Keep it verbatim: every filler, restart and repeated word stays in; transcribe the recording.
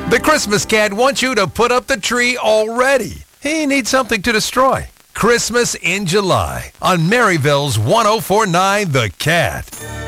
The Christmas Cat wants you to put up the tree already. He needs something to destroy. Christmas in July on Maryville's one oh four point nine The Cat.